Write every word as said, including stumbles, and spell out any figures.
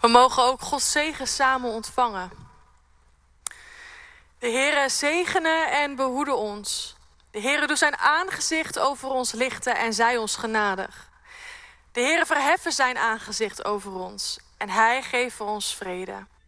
We mogen ook Gods zegen samen ontvangen. De Heere zegene en behoede ons. De Heere doet zijn aangezicht over ons lichten en zij ons genadig. De Heere verheffen zijn aangezicht over ons en hij geeft ons vrede.